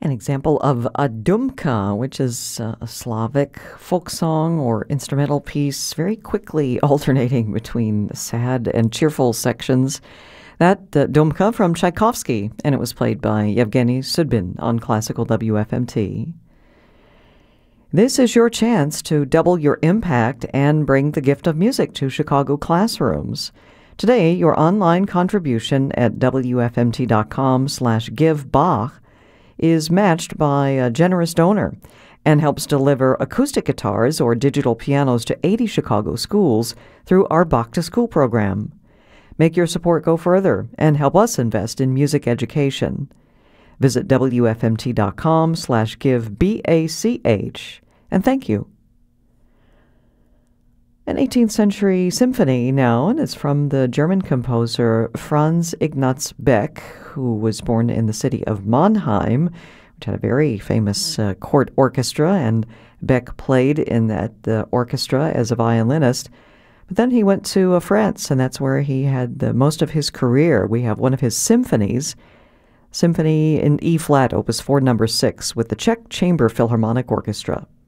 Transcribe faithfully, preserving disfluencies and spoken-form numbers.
An example of a dumka, which is uh, a Slavic folk song or instrumental piece, very quickly alternating between sad and cheerful sections. That uh, dumka from Tchaikovsky, and it was played by Yevgeny Sudbin on Classical W F M T. This is your chance to double your impact and bring the gift of music to Chicago classrooms. Today, your online contribution at W F M T dot com slash give Bach is matched by a generous donor and helps deliver acoustic guitars or digital pianos to eighty Chicago schools through our Bach to School program. Make your support go further and help us invest in music education. Visit W F M T dot com slash give B A C H, and thank you. An eighteenth century symphony now, and it's from the German composer Franz Ignaz Beck, who was born in the city of Mannheim, which had a very famous uh, court orchestra, and Beck played in that uh, orchestra as a violinist. But then he went to uh, France, and that's where he had the most of his career. We have one of his symphonies, Symphony in E-flat, Opus four, number six, with the Czech Chamber Philharmonic Orchestra.